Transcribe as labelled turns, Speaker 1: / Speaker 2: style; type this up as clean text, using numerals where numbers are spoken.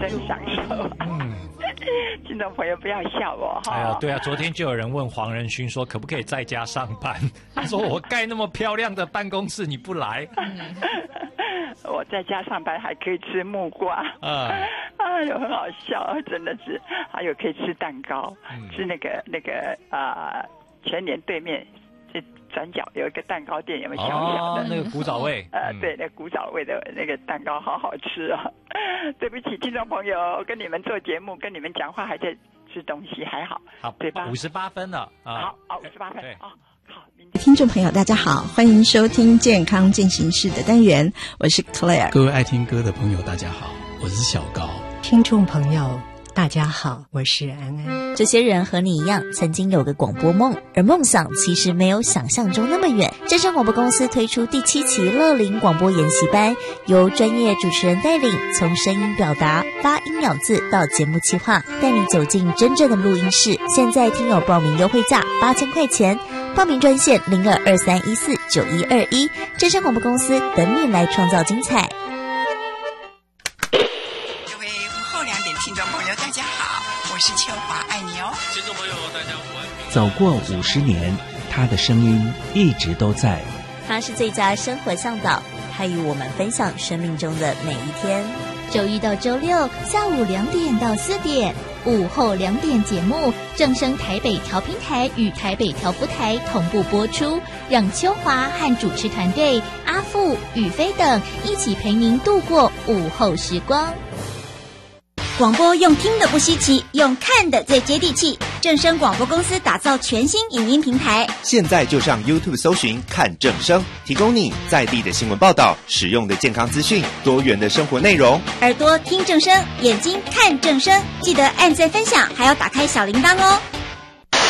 Speaker 1: 真享受。听众朋友不要笑我哈。
Speaker 2: 哎呀，对啊，昨天就有人问黄仁勋说可不可以在家上班，他说我盖那么漂亮的办公室你不来。
Speaker 1: 我在家上班还可以吃木瓜，哎呦很好笑，真的是，还有可以吃蛋糕，吃那个全联对面转角有一个蛋糕店，有没有小小的？
Speaker 2: 那个古早味，
Speaker 1: 对，那古早味的那个蛋糕好好吃啊！对不起，听众朋友，跟你们做节目，跟你们讲话还在吃东西，还好，
Speaker 2: 好，
Speaker 1: 对吧
Speaker 2: ？58分了啊！
Speaker 1: 好，58分，
Speaker 2: 对，
Speaker 1: 好。
Speaker 3: 听众朋友大家好，欢迎收听健康进行式的单元，我是 Claire。
Speaker 4: 各位爱听歌的朋友大家好，我是小高。
Speaker 5: 听众朋友大家好，我是安安。
Speaker 6: 这些人和你一样曾经有个广播梦，而梦想其实没有想象中那么远。正声广播公司推出第7期乐龄广播研习班，由专业主持人带领，从声音表达、发音咬字到节目企划，带你走进真正的录音室。现在听友报名优惠价8000块钱，报名专线0223149121，正声广播公司等你来创造精彩。
Speaker 7: 听众朋友大家好，我是秋华，爱你哦。
Speaker 8: 听众朋友大家好。
Speaker 9: 走过50年，他的声音一直都在。
Speaker 6: 他是最佳生活向导，他与我们分享生命中的每一天。
Speaker 10: 周一到周六下午2点到4点，午后2点节目正声台北调频台与台北调布台同步播出，让秋华和主持团队阿富、宇飞等一起陪您度过午后时光。
Speaker 11: 广播用听的不稀奇，用看的最接地气。正声广播公司打造全新影音平台，
Speaker 12: 现在就上 YouTube 搜寻看正声，提供你在地的新闻报道、实用的健康资讯、多元的生活内容。
Speaker 11: 耳朵听正声，眼睛看正声，记得按赞分享，还要打开小铃铛哦。